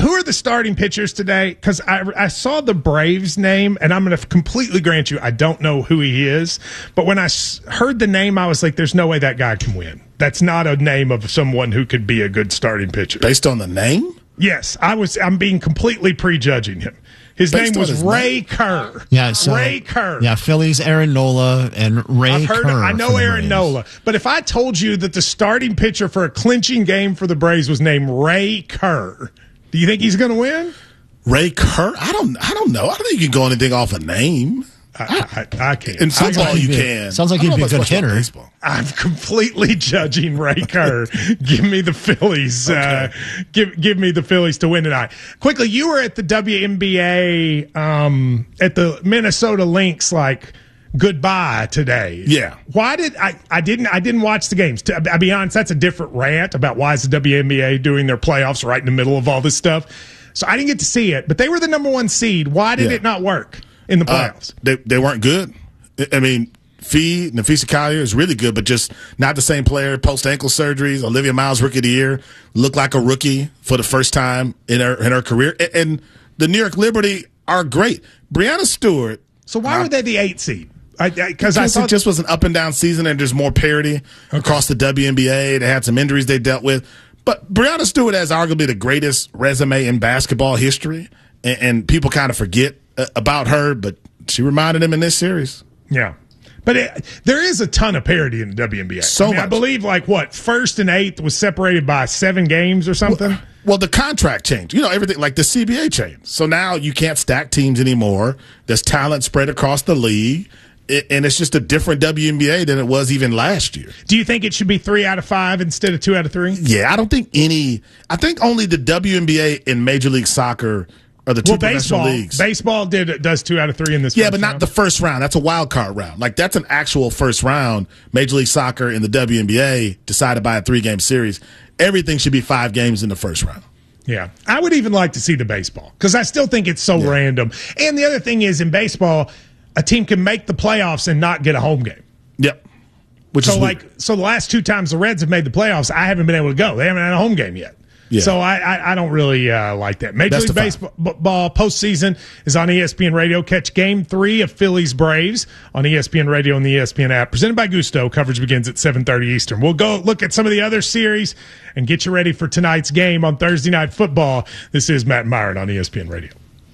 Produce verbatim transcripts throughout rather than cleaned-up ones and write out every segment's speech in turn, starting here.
who are the starting pitchers today? Because I, I saw the Braves name, and I'm going to completely grant you I don't know who he is. But when I s- heard the name, I was like, there's no way that guy can win. That's not a name of someone who could be a good starting pitcher. Based on the name? Yes, I was. I'm being completely prejudging him. His Based name was his Ray name? Kerr. Yeah, so, Ray Kerr. Yeah, Phillies, Aaron Nola, and Ray I've heard. Kerr. I know Aaron Braves. Nola, but if I told you that the starting pitcher for a clinching game for the Braves was named Ray Kerr, do you think he's going to win? Ray Kerr? I don't. I don't know. I don't think you can go anything off a name. I, I, I can't. In football, like you be, can. Sounds like I he'd don't be know a good much about hitter. baseball. I'm completely judging Ray Kerr. Give me the Phillies. Okay. Uh, give give me the Phillies to win tonight. Quickly, you were at the W N B A um, at the Minnesota Lynx like goodbye today. Yeah. Why did I? I didn't. I didn't watch the games. To, I'll be honest. That's a different rant about why is the W N B A doing their playoffs right in the middle of all this stuff. So I didn't get to see it. But they were the number one seed. Why did Yeah. it not work in the playoffs? Uh, they they weren't good. I mean, Fee, Nafisa Collier is really good, but just not the same player. Post ankle surgeries. Olivia Miles, rookie of the year, looked like a rookie for the first time in her in her career. And, and the New York Liberty are great. Breanna Stewart. So why uh, were they the eight seed? Because I, I, I saw it just was an up and down season, and there's more parity okay. across the W N B A. They had some injuries they dealt with, but Breanna Stewart has arguably the greatest resume in basketball history, and, and people kind of forget uh, about her, but she reminded them in this series. Yeah. But it, there is a ton of parity in the W N B A. So I mean, much. I believe, like, what, first and eighth was separated by seven games or something? Well, well, the contract changed. You know, everything, like the C B A changed. So now you can't stack teams anymore. There's talent spread across the league, and it's just a different W N B A than it was even last year. Do you think it should be three out of five instead of two out of three? Yeah, I don't think any – I think only the W N B A and Major League Soccer – or the two well, professional baseball, leagues. Baseball did does two out of three in this. Yeah, first but not round. the first round. That's a wild card round. Like that's an actual first round. Major League Soccer and the W N B A decided by a three game series. Everything should be five games in the first round. Yeah, I would even like to see the baseball because I still think it's so yeah. random. And the other thing is, in baseball, a team can make the playoffs and not get a home game. Yep. Which so is like weird. so the last two times the Reds have made the playoffs, I haven't been able to go. They haven't had a home game yet. Yeah. So I, I, I don't really uh, like that. Major Best League of five. Baseball postseason is on E S P N Radio. Catch Game Three of Phillies Braves on E S P N Radio and the E S P N app. Presented by Gusto. Coverage begins at seven thirty Eastern. We'll go look at some of the other series and get you ready for tonight's game on Thursday Night Football. This is Matt Myron on E S P N Radio.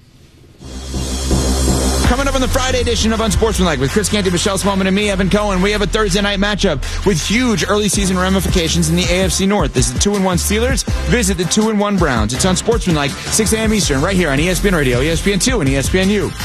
Coming up on the Friday edition of Unsportsmanlike with Chris Canty, Michelle Smallman, and me, Evan Cohen, we have a Thursday night matchup with huge early season ramifications in the A F C North. This is the two and one Steelers visit the two and one Browns. It's Unsportsmanlike, six a.m. Eastern, right here on E S P N Radio, E S P N two, and E S P N U.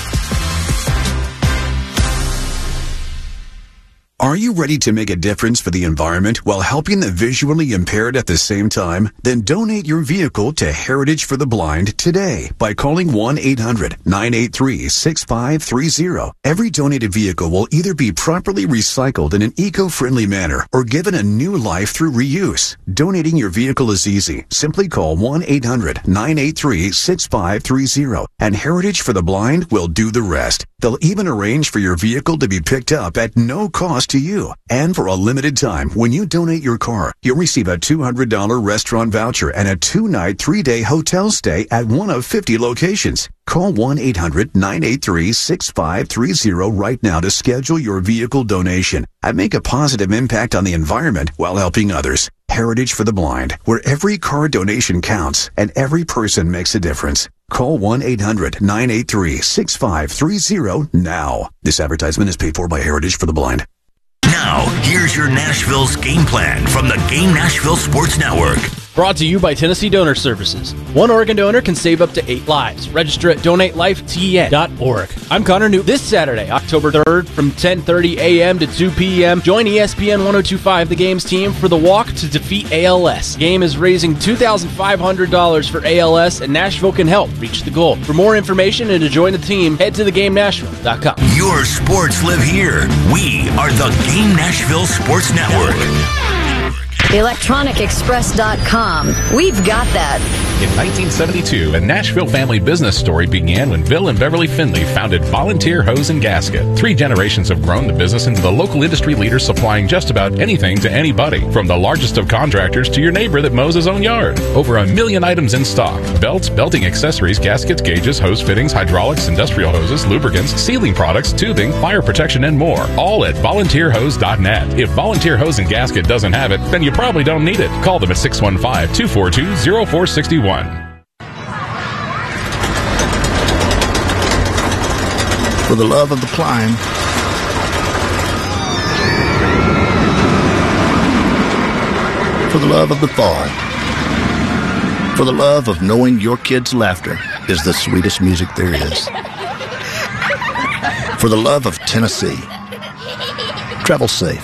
Are you ready to make a difference for the environment while helping the visually impaired at the same time? Then donate your vehicle to Heritage for the Blind today by calling one eight hundred nine eight three six five three zero. Every donated vehicle will either be properly recycled in an eco-friendly manner or given a new life through reuse. Donating your vehicle is easy. Simply call one eight hundred nine eight three six five three zero and Heritage for the Blind will do the rest. They'll even arrange for your vehicle to be picked up at no cost to you. And for a limited time, when you donate your car, you'll receive a two hundred dollars restaurant voucher and a two-night, three-day hotel stay at one of fifty locations. Call one eight hundred nine eight three six five three zero right now to schedule your vehicle donation and make a positive impact on the environment while helping others. Heritage for the Blind, where every car donation counts and every person makes a difference. Call one eight hundred nine eight three six five three zero now. This advertisement is paid for by Heritage for the Blind. Now, here's your Nashville's game plan from the Game Nashville Sports Network. Brought to you by Tennessee Donor Services. One organ donor can save up to eight lives. Register at donate life T N dot org. I'm Connor Newt. This Saturday, October third, from ten thirty a.m. to two p.m., join E S P N ten twenty-five The Game's team for the Walk to Defeat A L S. The game is raising two thousand five hundred dollars for A L S, and Nashville can help reach the goal. For more information and to join the team, head to the game nashville dot com. Your sports live here. We are the Game Nashville Sports Network. electronic express dot com. We've got that. In nineteen seventy-two, a Nashville family business story began when Bill and Beverly Finley founded Volunteer Hose and Gasket. Three generations have grown the business into the local industry leader supplying just about anything to anybody, from the largest of contractors to your neighbor that mows his own yard. Over a million items in stock: belts, belting accessories, gaskets, gauges, hose fittings, hydraulics, industrial hoses, lubricants, sealing products, tubing, fire protection, and more. All at volunteer hose dot net. If Volunteer Hose and Gasket doesn't have it, then you probably don't need it. Call them at six one five, two four two, zero four six one. For the love of the climb, for the love of the fall, for the love of knowing your kids' laughter is the sweetest music there is, for the love of Tennessee. Travel safe.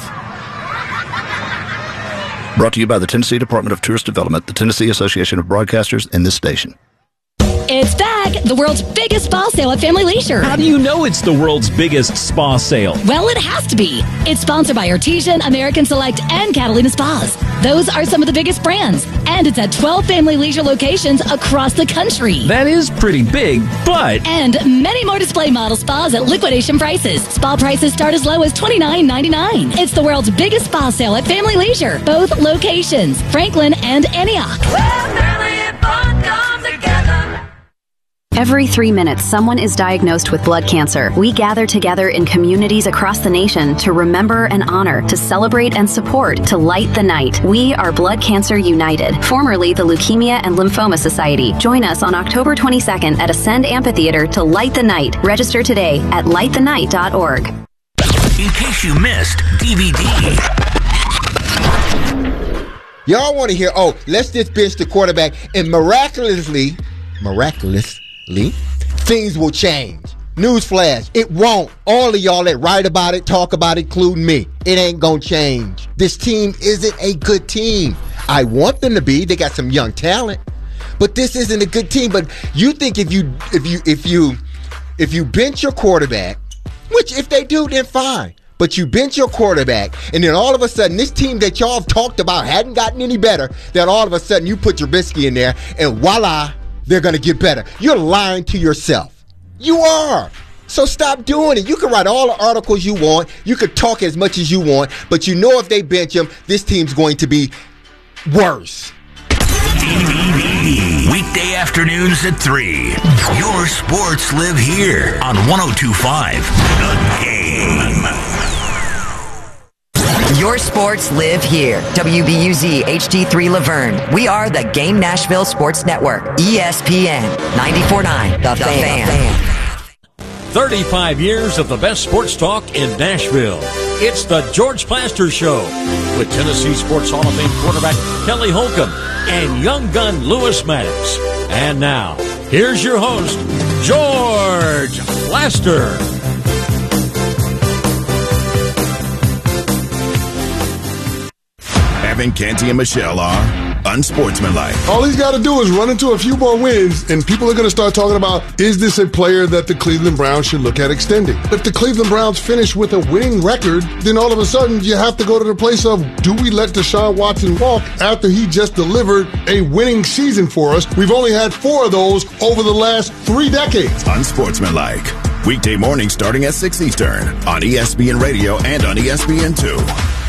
Brought to you by the Tennessee Department of Tourist Development, the Tennessee Association of Broadcasters, and this station. It's back! The world's biggest spa sale at Family Leisure. How do you know it's the world's biggest spa sale? Well, it has to be. It's sponsored by Artesian, American Select, and Catalina Spas. Those are some of the biggest brands. And it's at twelve Family Leisure locations across the country. That is pretty big, but... And many more display model spas at liquidation prices. Spa prices start as low as twenty-nine ninety-nine. It's the world's biggest spa sale at Family Leisure. Both locations, Franklin and Antioch. Every three minutes, someone is diagnosed with blood cancer. We gather together in communities across the nation to remember and honor, to celebrate and support, to light the night. We are Blood Cancer United, formerly the Leukemia and Lymphoma Society. Join us on October twenty-second at Ascend Amphitheater to light the night. Register today at light the night dot org. In case you missed D V D. Y'all want to hear, oh, let's just bench the quarterback, and miraculously, miraculously, things will change. Newsflash, it won't. All of y'all that write about it, talk about it, including me, it ain't gonna change. This team isn't a good team. I want them to be. They got some young talent, but this isn't a good team. But you think if you if you if you if you bench your quarterback, which if they do, then fine. But you bench your quarterback, and then all of a sudden, this team that y'all have talked about hadn't gotten any better, then all of a sudden you put Trubisky in there, and voila, they're going to get better. You're lying to yourself. You are. So stop doing it. You can write all the articles you want. You can talk as much as you want. But you know if they bench him, this team's going to be worse. Weekday afternoons at three. Your sports live here on one oh two point five The Game. Your sports live here. W B U Z H D three Laverne. We are the Game Nashville Sports Network. E S P N ninety-four point nine The, the Fan. Fan. thirty-five years of the best sports talk in Nashville. It's the George Plaster Show with Tennessee Sports Hall of Fame quarterback Kelly Holcomb and young gun Lewis Maddox. And now, here's your host, George Plaster. Evan, Canty, and Michelle are unsportsmanlike. All he's got to do is run into a few more wins, and people are going to start talking about, is this a player that the Cleveland Browns should look at extending? If the Cleveland Browns finish with a winning record, then all of a sudden you have to go to the place of, do we let Deshaun Watson walk after he just delivered a winning season for us? We've only had four of those over the last three decades. Unsportsmanlike. Weekday morning starting at six Eastern on E S P N Radio and on E S P N two.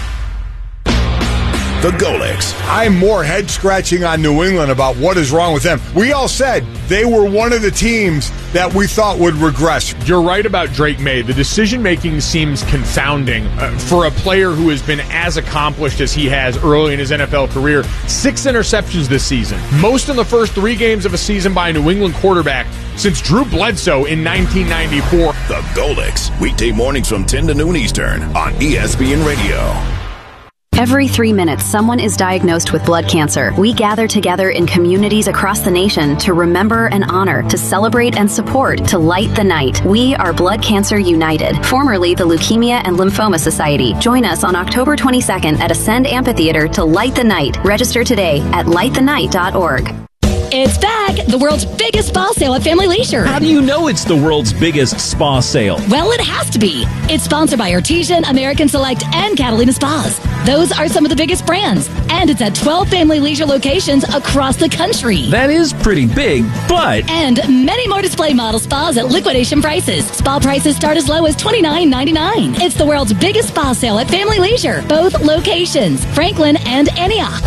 The Golics. I'm more head scratching on New England about what is wrong with them. We all said they were one of the teams that we thought would regress. You're right about Drake May. The decision-making seems confounding uh, for a player who has been as accomplished as he has early in his N F L career. Six interceptions this season. Most in the first three games of a season by a New England quarterback since Drew Bledsoe in nineteen ninety-four. The Golics. Weekday mornings from ten to noon Eastern on E S P N Radio. Every three minutes, someone is diagnosed with blood cancer. We gather together in communities across the nation to remember and honor, to celebrate and support, to light the night. We are Blood Cancer United, formerly the Leukemia and Lymphoma Society. Join us on October twenty-second at Ascend Amphitheater to light the night. Register today at light the night dot org. It's back! The world's biggest spa sale at Family Leisure. How do you know it's the world's biggest spa sale? Well, it has to be. It's sponsored by Artesian, American Select, and Catalina Spas. Those are some of the biggest brands. And it's at twelve Family Leisure locations across the country. That is pretty big, but... And many more display model spas at liquidation prices. Spa prices start as low as twenty-nine ninety-nine. It's the world's biggest spa sale at Family Leisure. Both locations, Franklin and Antioch.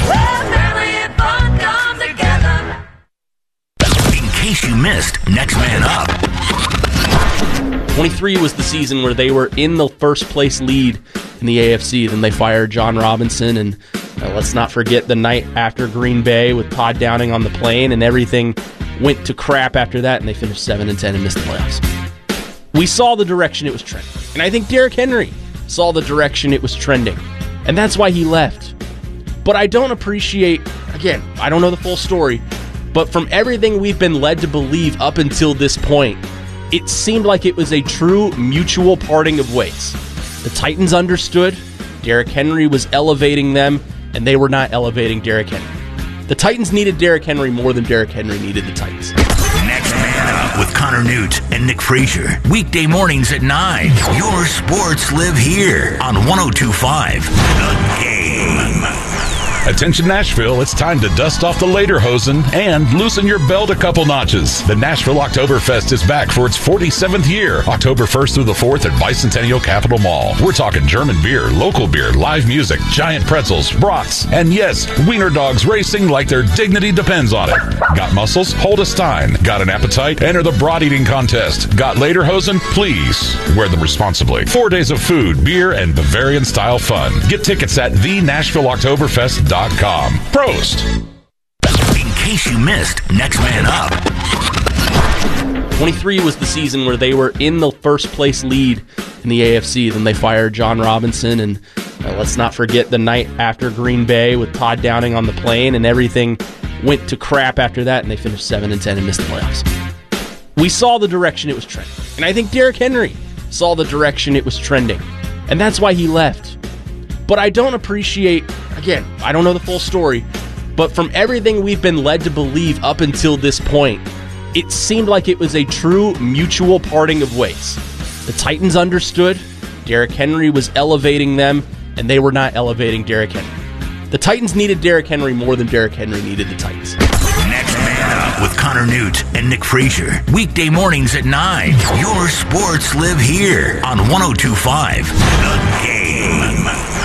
In case you missed, Next Man Up. twenty-three was the season where they were in the first place lead in the A F C. Then they fired John Robinson, and uh, let's not forget the night after Green Bay with Todd Downing on the plane, and everything went to crap after that, and they finished seven and ten and missed the playoffs. We saw the direction it was trending, and I think Derrick Henry saw the direction it was trending, and that's why he left. But I don't appreciate, again, I don't know the full story, but from everything we've been led to believe up until this point, it seemed like it was a true mutual parting of ways. The Titans understood Derrick Henry was elevating them, and they were not elevating Derrick Henry. The Titans needed Derrick Henry more than Derrick Henry needed the Titans. Next Man Up with Connor Newt and Nick Frazier. Weekday mornings at nine. Your sports live here on one oh two point five The Game. Attention Nashville, it's time to dust off the lederhosen and loosen your belt a couple notches. The Nashville Oktoberfest is back for its forty-seventh year, October first through the fourth at Bicentennial Capitol Mall. We're talking German beer, local beer, live music, giant pretzels, brats, and yes, wiener dogs racing like their dignity depends on it. Got muscles? Hold a stein. Got an appetite? Enter the brat eating contest. Got lederhosen? Please wear them responsibly. Four days of food, beer, and Bavarian-style fun. Get tickets at the Nashville Oktoberfest dot com. Prost! In case you missed, Next Man Up. twenty-three was the season where they were in the first place lead in the A F C. Then they fired John Robinson, and uh, let's not forget the night after Green Bay with Todd Downing on the plane, and everything went to crap after that, and they finished seven and ten and missed the playoffs. We saw the direction it was trending, and I think Derrick Henry saw the direction it was trending, and that's why he left. But I don't appreciate, again, I don't know the full story, but from everything we've been led to believe up until this point, it seemed like it was a true mutual parting of ways. The Titans understood Derrick Henry was elevating them, and they were not elevating Derrick Henry. The Titans needed Derrick Henry more than Derrick Henry needed the Titans. Next Man Up with Connor Newt and Nick Frazier. Weekday mornings at nine. Your sports live here on one oh two point five The Game.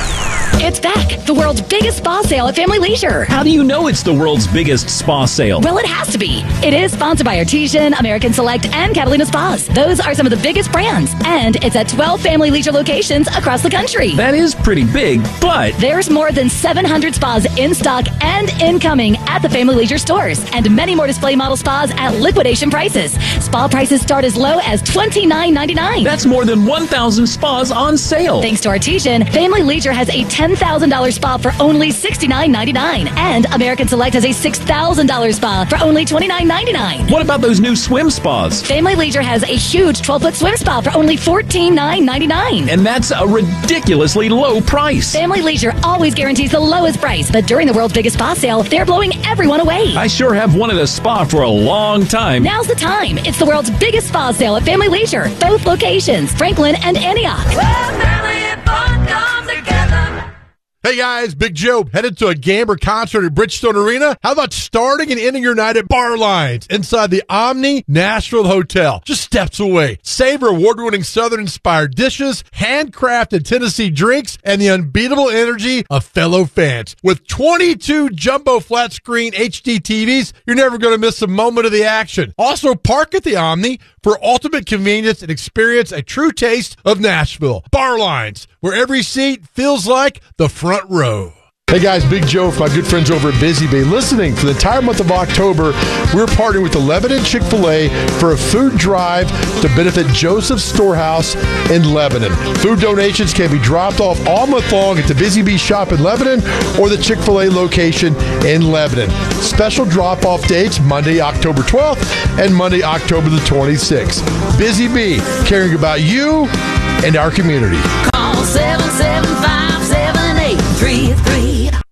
It's back! The world's biggest spa sale at Family Leisure. How do you know it's the world's biggest spa sale? Well, it has to be. It is sponsored by Artesian, American Select, and Catalina Spas. Those are some of the biggest brands. And it's at twelve Family Leisure locations across the country. That is pretty big, but... There's more than seven hundred spas in stock and incoming at the Family Leisure stores. And many more display model spas at liquidation prices. Spa prices start as low as twenty-nine ninety-nine. That's more than one thousand spas on sale. Thanks to Artesian, Family Leisure has a ten thousand dollars spa for only sixty-nine ninety-nine. And American Select has a six thousand dollars spa for only twenty-nine ninety-nine. What about those new swim spas? Family Leisure has a huge twelve-foot swim spa for only fourteen ninety-nine. And that's a ridiculously low price. Family Leisure always guarantees the lowest price, but during the world's biggest spa sale, they're blowing everyone away. I sure have wanted a spa for a long time. Now's the time. It's the world's biggest spa sale at Family Leisure. Both locations, Franklin and Antioch. Well, family and fun come together. Hey guys, Big Joe, headed to a game or concert at Bridgestone Arena? How about starting and ending your night at Bar Lines inside the Omni Nashville Hotel, just steps away? Savor award-winning Southern-inspired dishes, handcrafted Tennessee drinks, and the unbeatable energy of fellow fans. With twenty-two jumbo flat-screen H D T Vs, you're never going to miss a moment of the action. Also, park at the Omni for ultimate convenience and experience a true taste of Nashville. Bar Lines, where every seat feels like the front row. Hey guys, Big Joe from my good friends over at Busy Bee. Listening, for the entire month of October, we're partnering with the Lebanon Chick-fil-A for a food drive to benefit Joseph's Storehouse in Lebanon. Food donations can be dropped off all month long at the Busy Bee shop in Lebanon or the Chick-fil-A location in Lebanon. Special drop-off dates, Monday, October twelfth and Monday, October the twenty-sixth. Busy Bee, caring about you and our community. Call seven seven five, seven eight three three.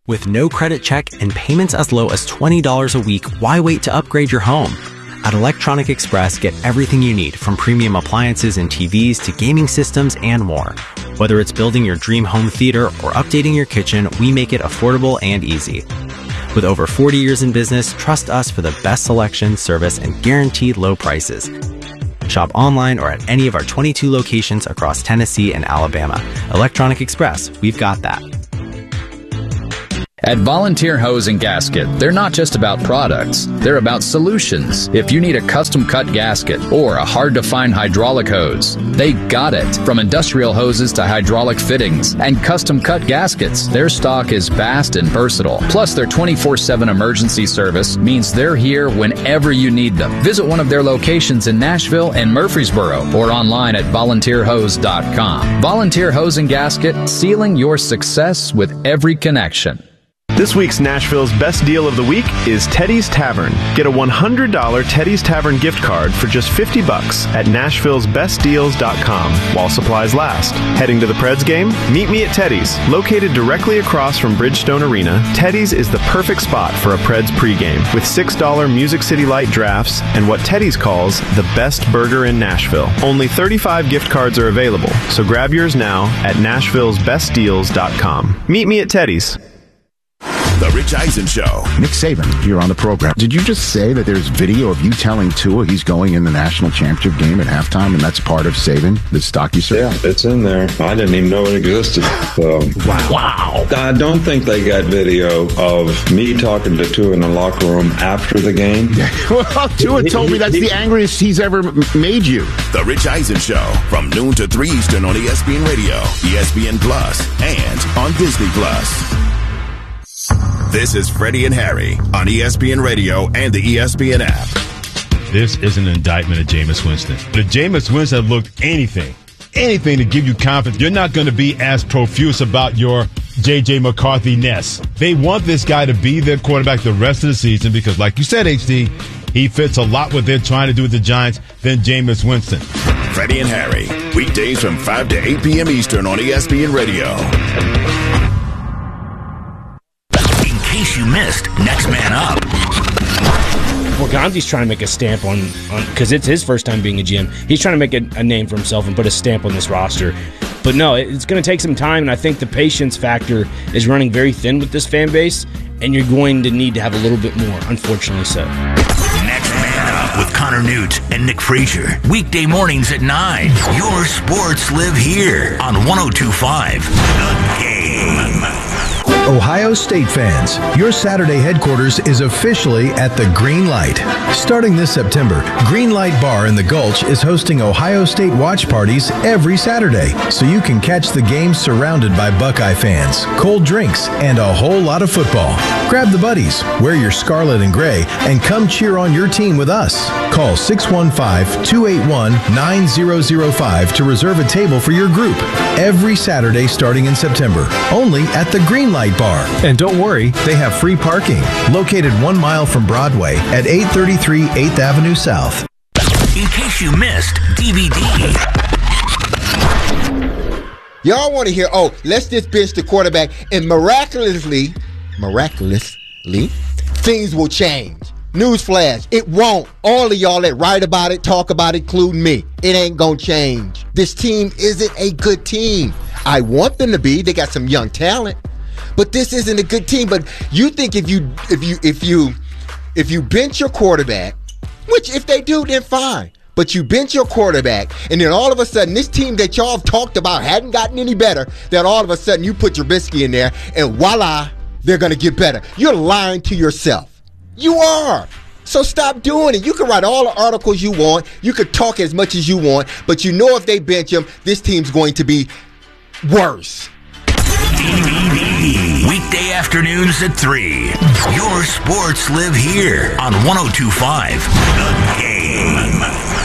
With no credit check and payments as low as twenty dollars a week, why wait to upgrade your home? At Electronic Express, get everything you need, from premium appliances and T Vs to gaming systems and more. Whether it's building your dream home theater or updating your kitchen, we make it affordable and easy. With over forty years in business, trust us for the best selection, service, and guaranteed low prices. Shop online or at any of our twenty-two locations across Tennessee and Alabama. Electronic Express, we've got that. At Volunteer Hose and Gasket, they're not just about products, they're about solutions. If you need a custom-cut gasket or a hard-to-find hydraulic hose, they got it. From industrial hoses to hydraulic fittings and custom-cut gaskets, their stock is vast and versatile. Plus, their twenty-four seven emergency service means they're here whenever you need them. Visit one of their locations in Nashville and Murfreesboro or online at volunteer hose dot com. Volunteer Hose and Gasket, sealing your success with every connection. This week's Nashville's best deal of the week is Teddy's Tavern. Get a one hundred dollars Teddy's Tavern gift card for just fifty bucks at nashvilles best deals dot com while supplies last. Heading to the Preds game? Meet me at Teddy's. Located directly across from Bridgestone Arena, Teddy's is the perfect spot for a Preds pregame with six dollar Music City Light drafts and what Teddy's calls the best burger in Nashville. Only thirty-five gift cards are available, so grab yours now at nashvilles best deals dot com. Meet me at Teddy's. The Rich Eisen Show. Nick Saban, you're on the program. Did you just say that there's video of you telling Tua he's going in the national championship game at halftime, and that's part of Saban, the stock you said? Yeah, it's in there. I didn't even know it existed. So. Wow. Wow. I don't think they got video of me talking to Tua in the locker room after the game. Well, Tua told me that's the angriest he's ever made you. The Rich Eisen Show, from noon to three Eastern on E S P N Radio, E S P N Plus, and on Disney Plus. This is Freddie and Harry on E S P N Radio and the E S P N app. This is an indictment of Jameis Winston. But if Jameis Winston looked anything, anything to give you confidence, you're not going to be as profuse about your J J McCarthy-ness. They want this guy to be their quarterback the rest of the season because, like you said, H D, he fits a lot what they're trying to do with the Giants than Jameis Winston. Freddie and Harry, weekdays from five to eight p.m. Eastern on E S P N Radio. In case you missed, next man up. Well, Gonzi's trying to make a stamp on, because it's his first time being a G M. He's trying to make a, a name for himself and put a stamp on this roster. But no, it's going to take some time, and I think the patience factor is running very thin with this fan base, and you're going to need to have a little bit more, unfortunately so. Next man up with Connor Newt and Nick Frazier. Weekday mornings at nine. Your sports live here on one oh two point five The Game. Ohio State fans, your Saturday headquarters is officially at the Green Light. Starting this September, Green Light Bar in the Gulch is hosting Ohio State watch parties every Saturday, so you can catch the game surrounded by Buckeye fans, cold drinks, and a whole lot of football. Grab the buddies, wear your scarlet and gray, and come cheer on your team with us. Call six one five, two eight one, nine zero zero five to reserve a table for your group every Saturday starting in September, only at the Green Light Bar. And don't worry, they have free parking, located one mile from Broadway at eight thirty-three eighth Avenue South. In case you missed D V D. Y'all want to hear, oh, let's just bench the quarterback, and miraculously, miraculously, things will change. Newsflash, it won't. All of y'all that write about it, talk about it, including me, it ain't gonna change. This team isn't a good team. I want them to be. They got some young talent. But this isn't a good team. But you think if you if you if you if you bench your quarterback, which if they do, then fine. But you bench your quarterback, and then all of a sudden, this team that y'all have talked about hadn't gotten any better, that all of a sudden you put your Trubisky in there, and voila, they're gonna get better. You're lying to yourself. You are. So stop doing it. You can write all the articles you want. You can talk as much as you want. But you know if they bench him, this team's going to be worse. D V D. Weekday afternoons at three. Your sports live here on one oh two point five The Game.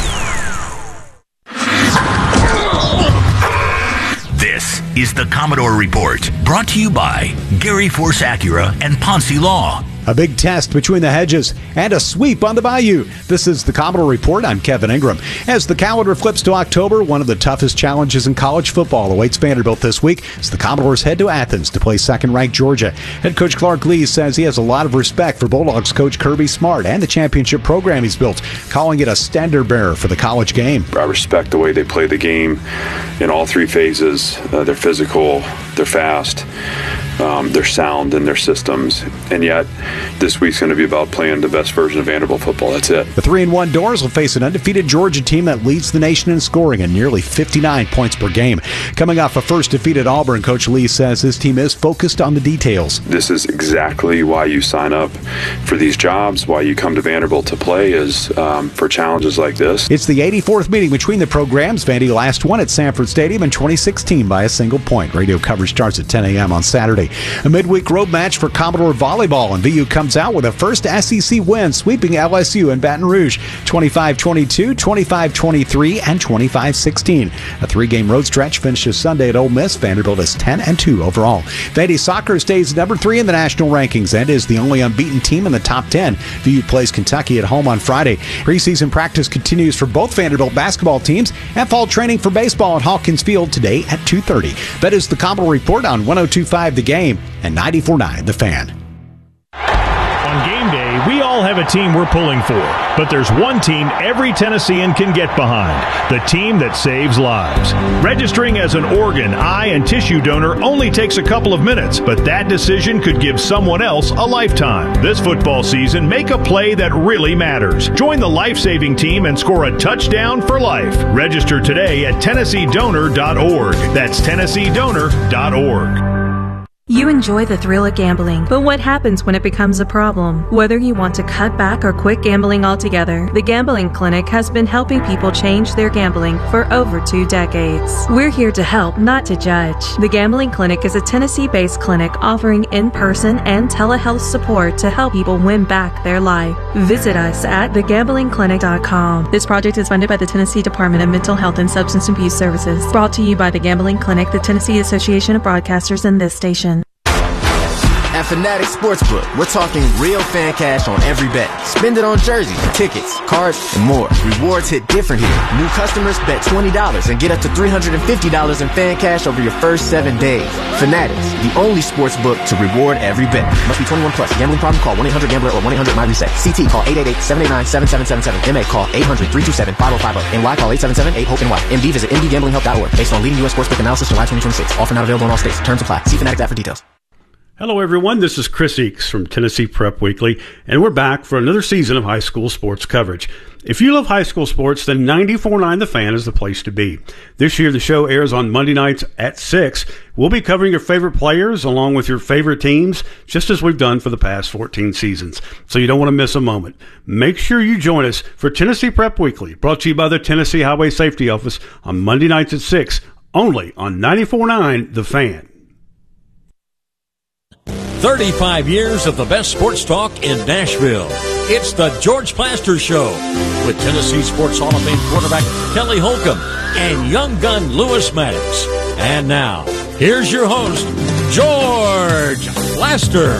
This is the Commodore Report, brought to you by Gary Force Acura and Ponce Law. A big test between the hedges and a sweep on the Bayou. This is the Commodore Report. I'm Kevin Ingram. As the calendar flips to October, one of the toughest challenges in college football awaits Vanderbilt this week as the Commodores head to Athens to play second-ranked Georgia. Head coach Clark Lee says he has a lot of respect for Bulldogs coach Kirby Smart and the championship program he's built, calling it a standard-bearer for the college game. I respect the way they play the game in all three phases. Uh, they're physical, they're fast, um, they're sound in their systems, and yet this week's going to be about playing the best version of Vanderbilt football. That's it. The three and one Doors will face an undefeated Georgia team that leads the nation in scoring at nearly fifty-nine points per game. Coming off a first defeat at Auburn, Coach Lee says his team is focused on the details. This is exactly why you sign up for these jobs, why you come to Vanderbilt to play, is um, for challenges like this. It's the eighty-fourth meeting between the programs. Vandy last won at Sanford Stadium in twenty sixteen by a single point. Radio coverage starts at ten a.m. on Saturday. A midweek road match for Commodore volleyball, and V U comes out with a first S E C win, sweeping L S U in Baton Rouge twenty-five twenty-two, twenty-five twenty-three, and twenty-five sixteen. A three-game road stretch finishes Sunday at Ole Miss. Vanderbilt is ten and two overall. Vandy soccer stays number three in the national rankings and is the only unbeaten team in the top ten. V U plays Kentucky at home on Friday. Preseason practice continues for both Vanderbilt basketball teams, and fall training for baseball at Hawkins Field today at two thirty. That is the Commodore Report on one oh two point five The Game and ninety-four point nine The Fan. On game day, we all have a team we're pulling for, but there's one team every Tennessean can get behind, the team that saves lives. Registering as an organ, eye, and tissue donor only takes a couple of minutes, but that decision could give someone else a lifetime. This football season, make a play that really matters. Join the life-saving team and score a touchdown for life. Register today at Tennessee Donor dot org. That's Tennessee Donor dot org. You enjoy the thrill of gambling, but what happens when it becomes a problem? Whether you want to cut back or quit gambling altogether, the Gambling Clinic has been helping people change their gambling for over two decades. We're here to help, not to judge. The Gambling Clinic is a Tennessee-based clinic offering in-person and telehealth support to help people win back their life. Visit us at the gambling clinic dot com. This project is funded by the Tennessee Department of Mental Health and Substance Abuse Services. Brought to you by the Gambling Clinic, the Tennessee Association of Broadcasters, and this station. At Fanatic Sportsbook, we're talking real fan cash on every bet. Spend it on jerseys, tickets, cards, and more. Rewards hit different here. New customers bet twenty dollars and get up to three hundred fifty dollars in fan cash over your first seven days. Fanatics, the only sportsbook to reward every bet. Must be twenty-one plus. Gambling problem? Call one eight hundred gambler or one eight hundred my reset. C T call eight eight eight, seven eight nine, seven seven seven seven. M A call eight hundred, three two seven, five oh five oh. N Y call eight seven seven, eight hope N Y. M D visit M D gambling help dot org. Based on leading U S sportsbook analysis July twenty twenty-six. Offer not available in all states. Terms apply. See Fanatics app for details. Hello, everyone. This is Chris Eakes from Tennessee Prep Weekly, and we're back for another season of high school sports coverage. If you love high school sports, then ninety-four point nine The Fan is the place to be. This year, the show airs on Monday nights at six. We'll be covering your favorite players along with your favorite teams, just as we've done for the past fourteen seasons. So you don't want to miss a moment. Make sure you join us for Tennessee Prep Weekly, brought to you by the Tennessee Highway Safety Office on Monday nights at six, only on ninety-four point nine The Fan. thirty-five years of the best sports talk in Nashville. It's the George Plaster Show with Tennessee Sports Hall of Fame quarterback Kelly Holcomb and young gun Lewis Maddox. And now, here's your host, George Plaster.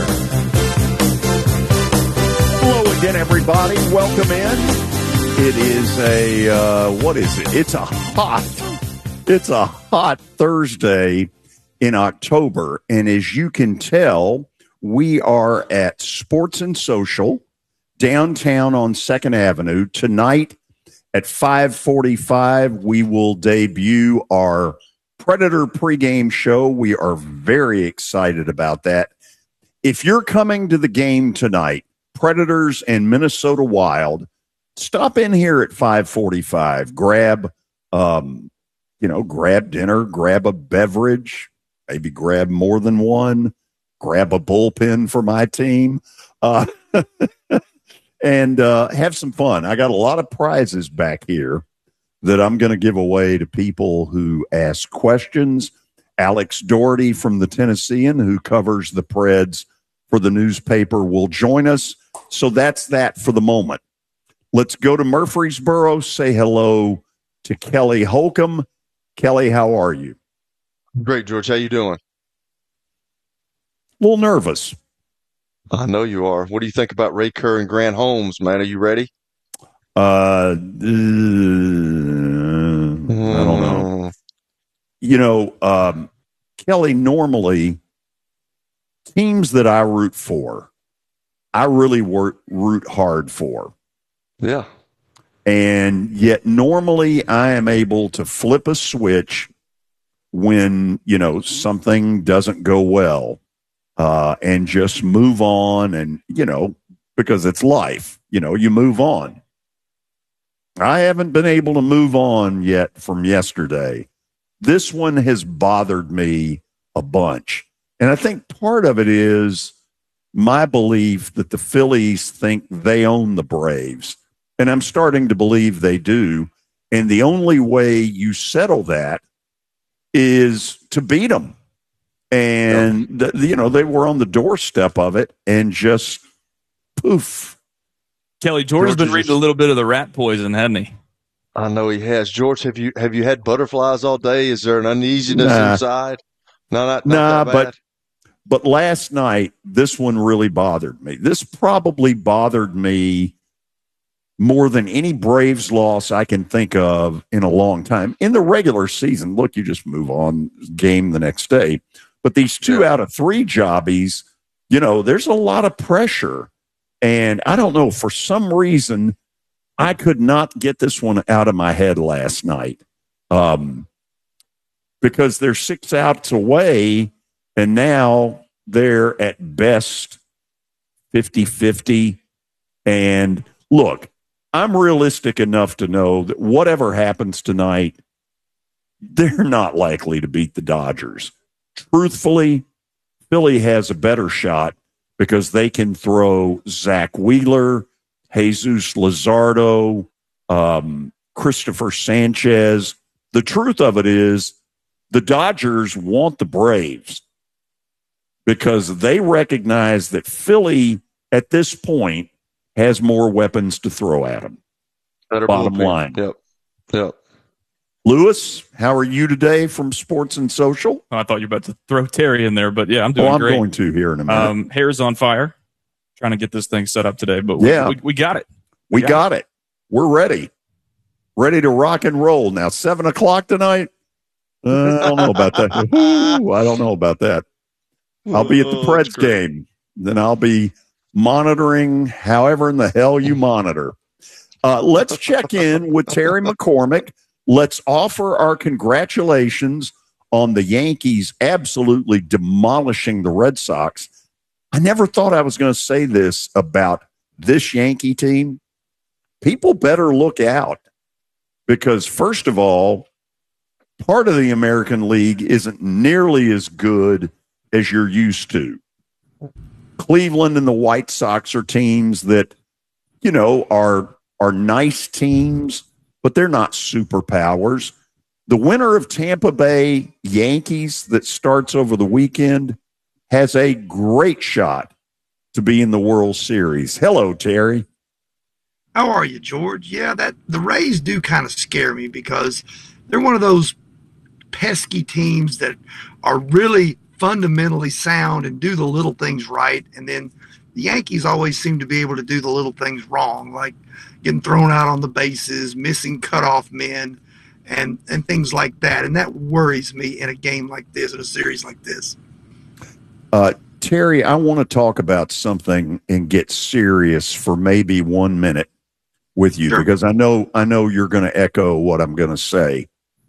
Hello again, everybody. Welcome in. It is a, uh, what is it? It's a hot, it's a hot Thursday in October. And as you can tell, we are at Sports and Social downtown on Second Avenue. Tonight at five forty-five, we will debut our Predator pregame show. We are very excited about that. If you're coming to the game tonight, Predators and Minnesota Wild, stop in here at five forty-five. Grab, um, you know, grab dinner, grab a beverage, maybe grab more than one, grab a bullpen for my team, uh, and uh, have some fun. I got a lot of prizes back here that I'm going to give away to people who ask questions. Alex Doherty from the Tennessean, who covers the Preds for the newspaper, will join us. So that's that for the moment. Let's go to Murfreesboro, say hello to Kelly Holcomb. Kelly, how are you? Great, George. How you doing? A little nervous. I know you are. What do you think about Ray Kerr and Grant Holmes, man? Are you ready? Uh, uh I don't know. You know, um, Kelly, normally teams that I root for, I really work, root hard for. Yeah. And yet normally I am able to flip a switch when, you know, something doesn't go well, uh, and just move on. And, you know, because it's life, you know, you move on. I haven't been able to move on yet from yesterday. This one has bothered me a bunch. And I think part of it is my belief that the Phillies think they own the Braves. And I'm starting to believe they do. And the only way you settle that is to beat them. And, the, you know, they were on the doorstep of it and just poof. Kelly, George has been reading a little bit of the rat poison, hasn't he? I know he has. George, have you have you had butterflies all day? Is there an uneasiness Nah. inside? No, not, not Nah, that bad. but but last night, this one really bothered me. This probably bothered me more than any Braves loss I can think of in a long time. In the regular season, look, you just move on, game the next day. But these two yeah. out of three jobbies, you know, there's a lot of pressure. And I don't know, for some reason, I could not get this one out of my head last night. Um, because they're six outs away, and now they're at best fifty-fifty. And look, I'm realistic enough to know that whatever happens tonight, they're not likely to beat the Dodgers. Truthfully, Philly has a better shot because they can throw Zach Wheeler, Jesus Luzardo, um, Christopher Sanchez. The truth of it is the Dodgers want the Braves because they recognize that Philly at this point has more weapons to throw at them. Better Bottom bullpen. line. Yep. Yep. Lewis, how are you today from Sports and Social? Oh, I thought you were about to throw Terry in there, but yeah, I'm doing oh, I'm great. going to here in a minute. Um, hair's on fire. Trying to get this thing set up today, but we, yeah. we, we got it. We, we got, got it. it. We're ready. Ready to rock and roll. Now, seven o'clock tonight? Uh, I don't know about that. Ooh, I don't know about that. I'll be at the Preds oh, game. Then I'll be monitoring however in the hell you monitor. Uh, let's check in with Terry McCormick. Let's offer our congratulations on the Yankees absolutely demolishing the Red Sox. I never thought I was going to say this about this Yankee team. People better look out because, first of all, part of the American League isn't nearly as good as you're used to. Cleveland and the White Sox are teams that, you know, are are nice teams, but they're not superpowers. The winner of Tampa Bay Yankees that starts over the weekend has a great shot to be in the World Series. Hello, Terry. How are you, George? Yeah, that the Rays do kind of scare me because they're one of those pesky teams that are really fundamentally sound and do the little things right, and then the Yankees always seem to be able to do the little things wrong, like getting thrown out on the bases, missing cutoff men, and and things like that. And that worries me in a game like this, in a series like this. Uh, Terry, I want to talk about something and get serious for maybe one minute with you, sure. because I know I know you're going to echo what I'm going to say.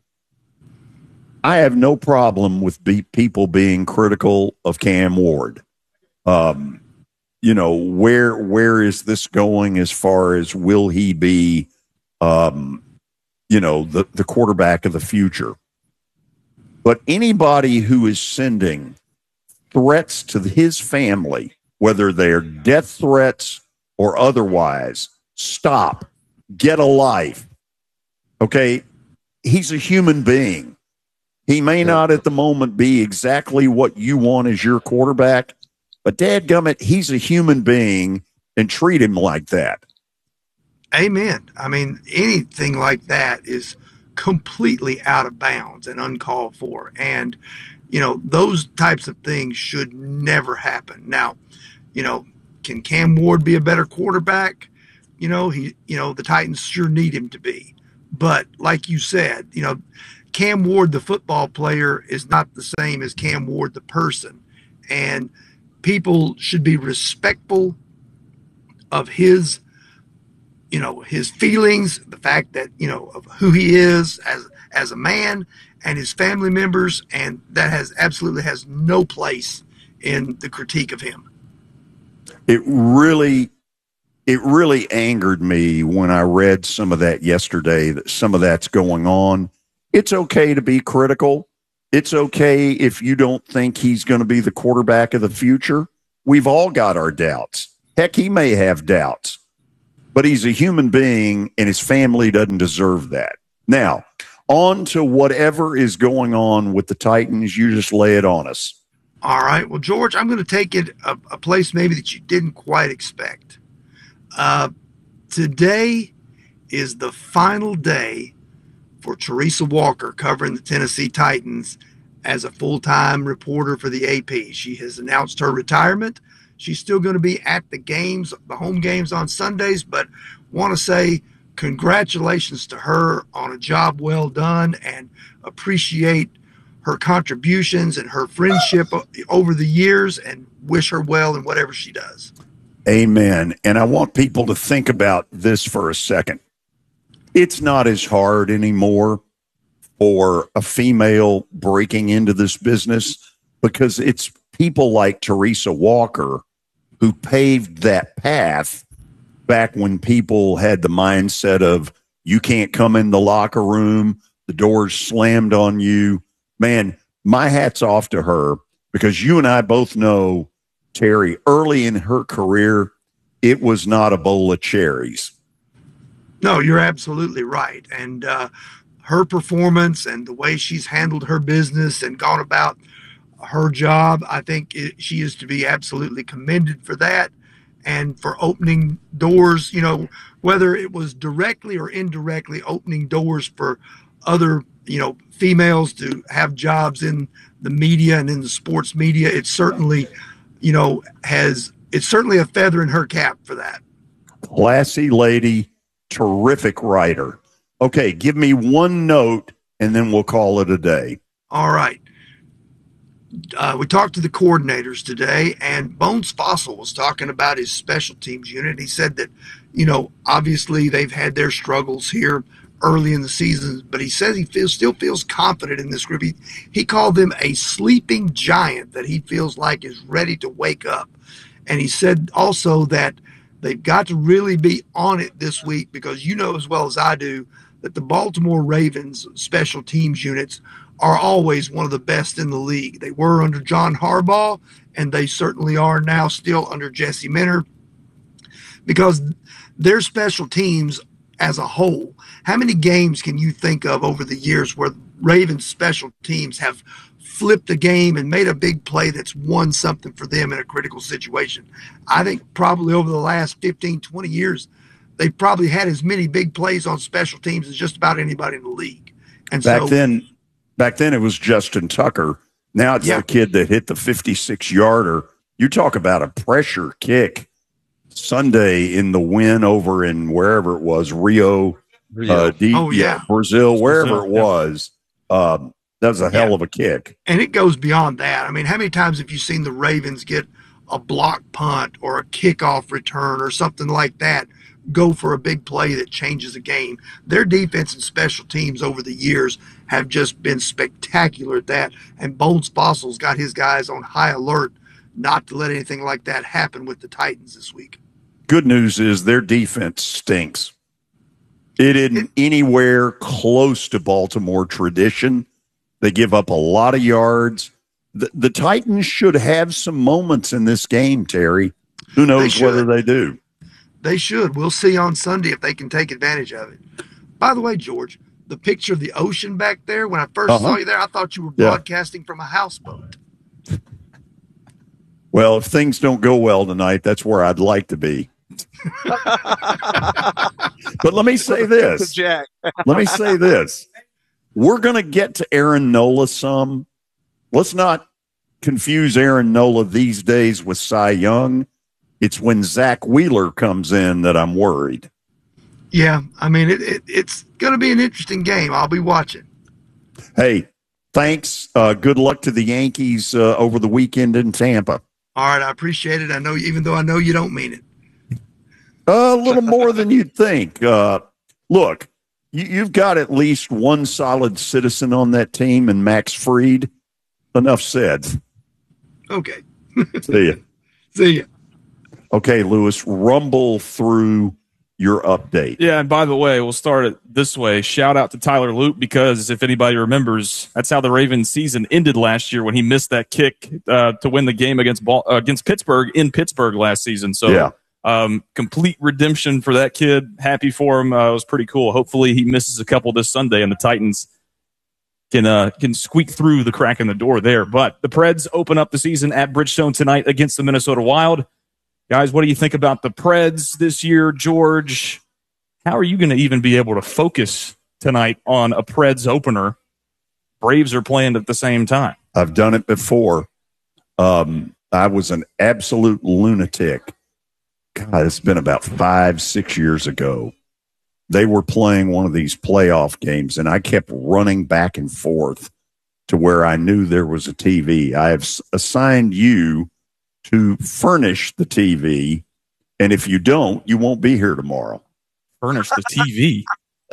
I have no problem with be- people being critical of Cam Ward. Um, you know, where where is this going as far as will he be, um, you know, the, the quarterback of the future? But anybody who is sending threats to his family, whether they're death threats or otherwise, stop. Get a life. Okay? He's a human being. He may not at the moment be exactly what you want as your quarterback, but dadgummit, he's a human being, and treat him like that. Amen. I mean, anything like that is completely out of bounds and uncalled for. And, you know, those types of things should never happen. Now, You know, can Cam Ward be a better quarterback? You know, he, you know, the Titans sure need him to be. But like you said, you know, Cam Ward, the football player, is not the same as Cam Ward, the person. And people should be respectful of his, you know, his feelings, the fact that, you know, of who he is as as a man and his family members, and that has absolutely has no place in the critique of him. It really, it really angered me when I read some of that yesterday, that some of that's going on. It's okay to be critical. It's okay if you don't think he's going to be the quarterback of the future. We've all got our doubts. Heck, he may have doubts, but he's a human being, and his family doesn't deserve that. Now, on to whatever is going on with the Titans. You just lay it on us. All right. Well, George, I'm going to take it a, a place maybe that you didn't quite expect. Uh, today is the final day for Teresa Walker covering the Tennessee Titans as a full-time reporter for the A P. She has announced her retirement. She's still going to be at the games, the home games on Sundays, but want to say congratulations to her on a job well done and appreciate her contributions and her friendship over the years and wish her well in whatever she does. Amen. And I want people to think about this for a second. It's not as hard anymore for a female breaking into this business because it's people like Teresa Walker who paved that path back when people had the mindset of you can't come in the locker room, the door's slammed on you. Man, my hat's off to her because you and I both know, Terry, early in her career, it was not a bowl of cherries. No, you're absolutely right. And uh, her performance and the way she's handled her business and gone about her job, I think it, she is to be absolutely commended for that and for opening doors, you know, whether it was directly or indirectly opening doors for other, you know, females to have jobs in the media and in the sports media. It certainly, you know, has, it's certainly a feather in her cap for that. Classy lady. Terrific writer. Okay, give me one note, and then we'll call it a day. All right. Uh, we talked to the coordinators today, and Bones Fossil was talking about his special teams unit. He said that, you know, obviously they've had their struggles here early in the season, but he says he feels still feels confident in this group. He, he called them a sleeping giant that he feels like is ready to wake up. And he said also that they've got to really be on it this week because you know as well as I do that the Baltimore Ravens special teams units are always one of the best in the league. They were under John Harbaugh, and they certainly are now still under Jesse Minter because their special teams as a whole, how many games can you think of over the years where Ravens special teams have flipped a game and made a big play that's won something for them in a critical situation? I think probably over the last fifteen, twenty years, they've probably had as many big plays on special teams as just about anybody in the league. And back so, then, back then it was Justin Tucker. Now it's yeah. the kid that hit the fifty-six yarder. You talk about a pressure kick Sunday in the win over in wherever it was, Rio, Rio. Uh, D- oh, yeah. yeah, Brazil, wherever Brazil, it was. Um, That was a hell Yeah. of a kick. And it goes beyond that. I mean, how many times have you seen the Ravens get a block punt or a kickoff return or something like that go for a big play that changes a game? Their defense and special teams over the years have just been spectacular at that. And Bones Fossil's got his guys on high alert not to let anything like that happen with the Titans this week. Good news is their defense stinks. It isn't anywhere close to Baltimore tradition. They give up a lot of yards. The, the Titans should have some moments in this game, Terry. Who knows whether they do? They should. We'll see on Sunday if they can take advantage of it. By the way, George, the picture of the ocean back there, when I first Uh-huh. saw you there, I thought you were Yeah. broadcasting from a houseboat. Well, if things don't go well tonight, that's where I'd like to be. But let me say this. Jack. Let me say this. We're going to get to Aaron Nola some. Let's not confuse Aaron Nola these days with Cy Young. It's when Zach Wheeler comes in that I'm worried. Yeah, I mean, it, it, it's going to be an interesting game. I'll be watching. Hey, thanks. Uh, good luck to the Yankees uh, over the weekend in Tampa. All right, I appreciate it. I know, even though I know you don't mean it. Uh, a little more than you'd think. Uh, look, you, you've got at least one solid citizen on that team, and Max Fried. Enough said. Okay. See ya. See ya. Okay, Lewis, rumble through your update. Yeah, and by the way, we'll start it this way. Shout out to Tyler Loop, because if anybody remembers, that's how the Ravens season ended last year when he missed that kick uh, to win the game against Ball, uh, against Pittsburgh in Pittsburgh last season. So yeah. um, complete redemption for that kid. Happy for him. Uh, it was pretty cool. Hopefully he misses a couple this Sunday and the Titans can uh, can squeak through the crack in the door there. But the Preds open up the season at Bridgestone tonight against the Minnesota Wild. Guys, what do you think about the Preds this year, George? How are you going to even be able to focus tonight on a Preds opener? Braves are playing at the same time. I've done it before. Um, I was an absolute lunatic. God, it's been about five, six years ago. They were playing one of these playoff games, and I kept running back and forth to where I knew there was a T V. I have assigned you to furnish the T V, and if you don't, you won't be here tomorrow. Furnish the T V?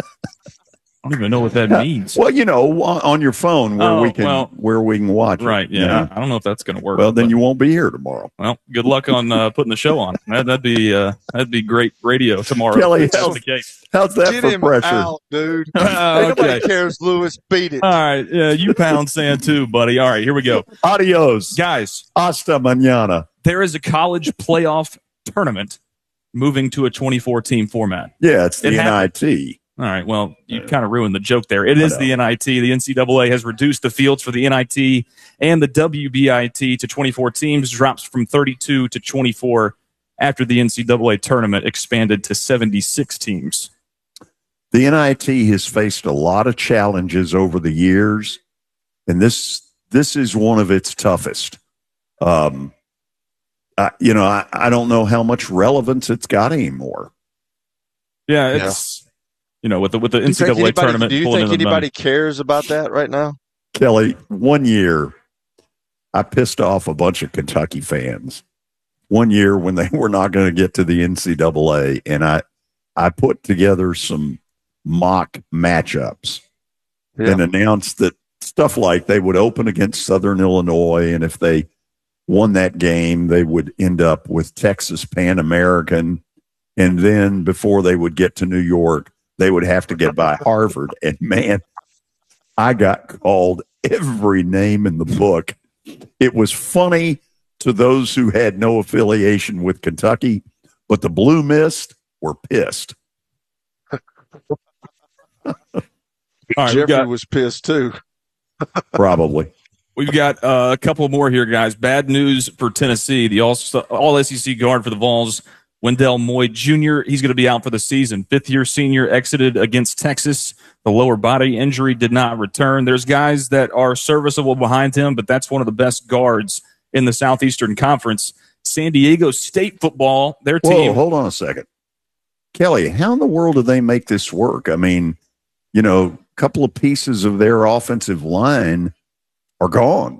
I don't even know what that means. Well, you know, on, on your phone where Oh, we can well, where we can watch Right, it. yeah. you know? I don't know if that's going to work. Well, then but- you won't be here tomorrow. Well, good luck on uh, putting the show on. That, that'd be uh, that'd be great radio tomorrow. Kelly, if that's how's, the case. how's that Get for him pressure? out, dude. Uh, Ain't Nobody okay. cares, Lewis. Beat it. All right, yeah, you pound sand too, buddy. All right, here we go. Adios. Guys, hasta mañana. There is a college playoff tournament moving to a twenty-four team format. Yeah, it's the It N I happened. T. All right, well, you kind of ruined the joke there. It I is know. the N I T. The N C double A has reduced the fields for the N I T and the W B I T to twenty-four teams, drops from thirty-two to twenty-four after the N C double A tournament expanded to seventy-six teams. The N I T has faced a lot of challenges over the years, and this this is one of its toughest. Um, I, you know, I, I don't know how much relevance it's got anymore. Yeah, it's you know with the with the Do you N C think double A anybody, tournament. do you pulling think in the anybody money. cares about that right now? Kelly, one year, I pissed off a bunch of Kentucky fans. One year when they were not going to get to the N C double A, and I, I put together some mock matchups Yeah. and announced that stuff like they would open against Southern Illinois, and if they won that game, they would end up with Texas Pan American, and then before they would get to New York, they would have to get by Harvard. And man, I got called every name in the book. It was funny to those who had no affiliation with Kentucky, but the Blue Mist were pissed. All right, we Jeffrey got- was pissed too. Probably. We've got uh, a couple more here, guys. Bad news for Tennessee. The all, all S E C guard for the Vols, Wendell Moy Junior He's going to be out for the season. Fifth-year senior exited against Texas. The lower body injury did not return. There's guys that are serviceable behind him, but that's one of the best guards in the Southeastern Conference. San Diego State football, their Whoa, team. hold on a second. Kelly, how in the world do they make this work? I mean, you know, a couple of pieces of their offensive line are gone.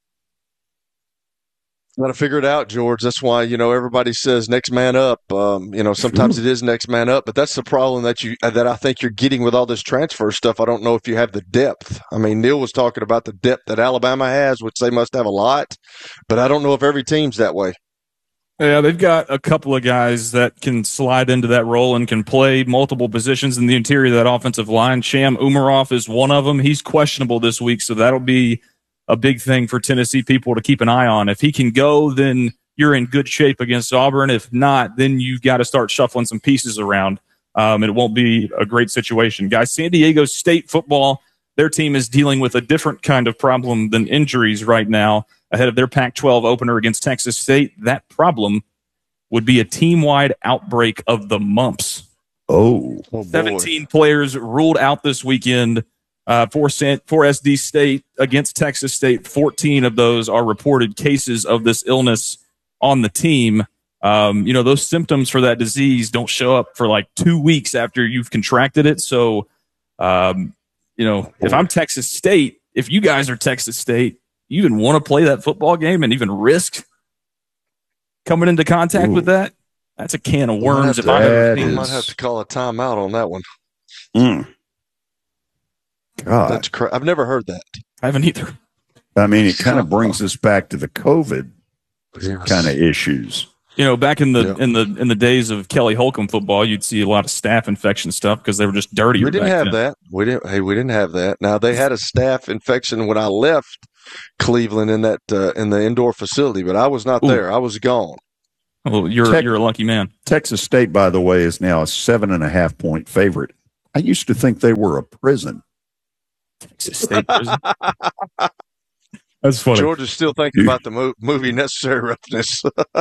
Got to figure it out, George. That's why, you know, everybody says next man up. Um, you know, sometimes it is next man up, but that's the problem that you that I think you're getting with all this transfer stuff. I don't know if you have the depth. I mean, Neil was talking about the depth that Alabama has, which they must have a lot, but I don't know if every team's that way. Yeah, they've got a couple of guys that can slide into that role and can play multiple positions in the interior of that offensive line. Sham Umarov is one of them. He's questionable this week, so that'll be a big thing for Tennessee people to keep an eye on. If he can go, then you're in good shape against Auburn. If not, then you've got to start shuffling some pieces around. Um, it won't be a great situation. Guys, San Diego State football, their team is dealing with a different kind of problem than injuries right now. Ahead of their Pac twelve opener against Texas State, that problem would be a team-wide outbreak of the mumps. Oh, oh seventeen players ruled out this weekend uh, for, San, for S D State against Texas State. fourteen of those are reported cases of this illness on the team. Um, you know, those symptoms for that disease don't show up for like two weeks after you've contracted it. So, um, you know, if I'm Texas State, if you guys are Texas State, you even want to play that football game and even risk coming into contact Ooh. with that? That's a can of worms. If I ever is... might have to call a timeout on that one. Mm. God, that's cra- I've never heard that. I haven't either. I mean, it kind of brings us back to the COVID yes. kind of issues. You know, back in the yeah. in the in the days of Kelly Holcomb football, you'd see a lot of staph infection stuff because they were just dirty. We didn't have then. that. We didn't. Hey, we didn't have that. Now they had a staph infection when I left Cleveland in that uh, in the indoor facility, but I was not Ooh. there. I was gone. Well, you're Te- you're a lucky man. Texas State, by the way, is now a seven and a half point favorite. I used to think they were a prison. Texas State prison. That's funny. Georgia's still thinking about the mo- movie Necessary Roughness.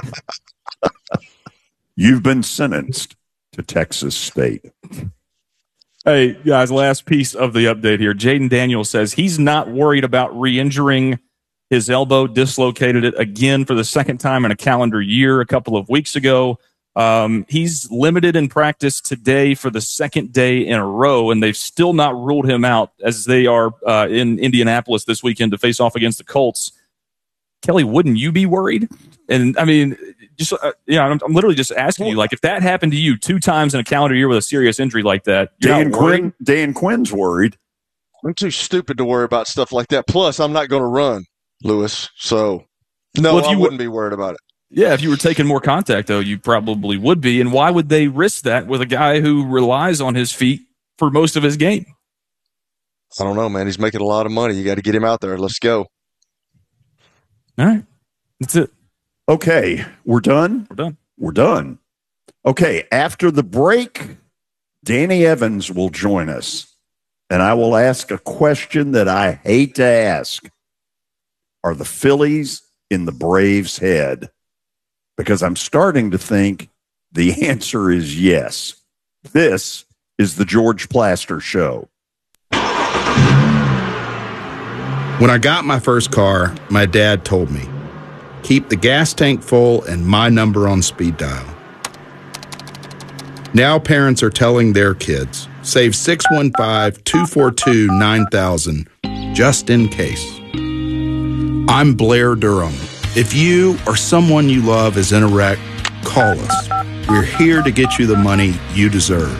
You've been sentenced to Texas State. Hey, guys, last piece of the update here. Jaden Daniels says he's not worried about re-injuring his elbow, dislocated it again for the second time in a calendar year a couple of weeks ago. Um, he's limited in practice today for the second day in a row, and they've still not ruled him out as they are uh, in Indianapolis this weekend to face off against the Colts. Kelly, wouldn't you be worried? And, I mean, just uh, yeah, I'm, I'm literally just asking you, like, if that happened to you two times in a calendar year with a serious injury like that, you're Dan not worried? Quinn, Dan Quinn's worried. I'm too stupid to worry about stuff like that. Plus, I'm not going to run, Lewis. So, no, well, I wouldn't be worried about it. Yeah, if you were taking more contact, though, you probably would be. And why would they risk that with a guy who relies on his feet for most of his game? I don't know, man. He's making a lot of money. You got to get him out there. Let's go. All right. That's it. Okay. We're done? We're done. We're done. Okay. After the break, Danny Evans will join us. And I will ask a question that I hate to ask. Are the Phillies in the Braves' head? Because I'm starting to think the answer is yes. This is the George Plaster Show. When I got my first car, my dad told me, keep the gas tank full and my number on speed dial. Now parents are telling their kids, save six one five, two four two, nine thousand just in case. I'm Blair Durham. If you or someone you love is in a wreck, call us. We're here to get you the money you deserve.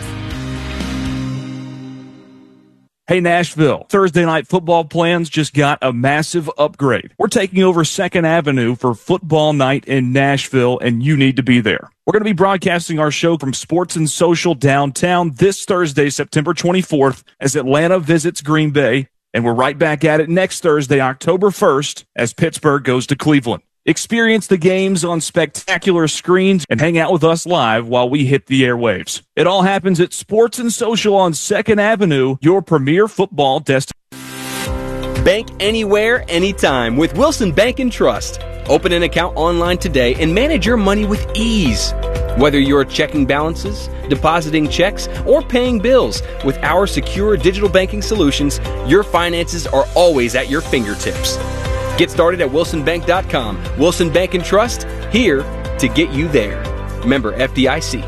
Hey, Nashville, Thursday night football plans just got a massive upgrade. We're taking over Second Avenue for football night in Nashville, and you need to be there. We're going to be broadcasting our show from Sports and Social downtown this Thursday, September twenty-fourth, as Atlanta visits Green Bay. And we're right back at it next Thursday, October first, as Pittsburgh goes to Cleveland. Experience the games on spectacular screens and hang out with us live while we hit the airwaves. It all happens at Sports and Social on Second Avenue, your premier football destination. Bank anywhere, anytime with Wilson Bank and Trust. Open an account online today and manage your money with ease. Whether you're checking balances, depositing checks, or paying bills, with our secure digital banking solutions, your finances are always at your fingertips. Get started at wilson bank dot com. Wilson Bank and Trust, here to get you there. Member F D I C.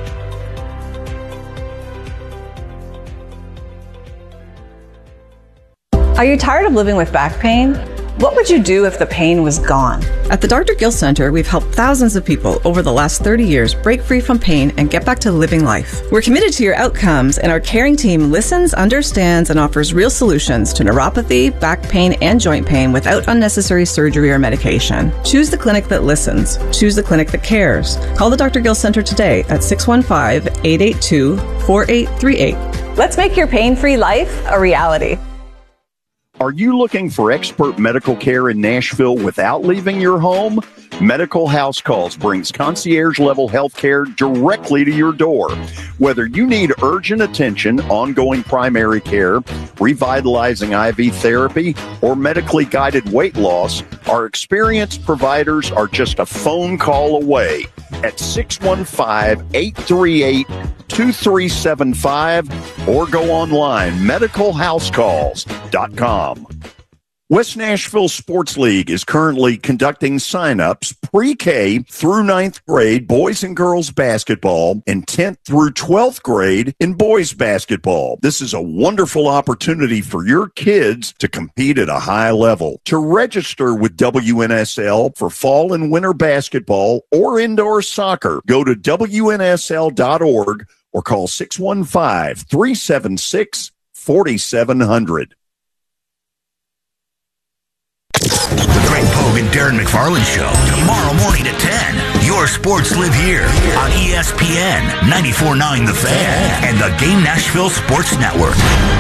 Are you tired of living with back pain? What would you do if the pain was gone? At the Doctor Gill Center, we've helped thousands of people over the last thirty years break free from pain and get back to living life. We're committed to your outcomes, and our caring team listens, understands, and offers real solutions to neuropathy, back pain, and joint pain without unnecessary surgery or medication. Choose the clinic that listens. Choose the clinic that cares. Call the Doctor Gill Center today at six one five, eight eight two, four eight three eight. Let's make your pain-free life a reality. Are you looking for expert medical care in Nashville without leaving your home? Medical House Calls brings concierge-level health care directly to your door. Whether you need urgent attention, ongoing primary care, revitalizing I V therapy, or medically guided weight loss, our experienced providers are just a phone call away at six one five, eight three eight, two three seven five or go online, medical house calls dot com. West Nashville Sports League is currently conducting sign-ups pre-K through ninth grade boys and girls basketball and tenth through twelfth grade in boys basketball. This is a wonderful opportunity for your kids to compete at a high level. To register with W N S L for fall and winter basketball or indoor soccer, go to W N S L dot org or call six one five, three seven six, four seven zero zero. The Greg Pogue and Darren McFarland Show, tomorrow morning at ten. Your sports live here on E S P N ninety-four point nine The Fan and the Game Nashville Sports Network.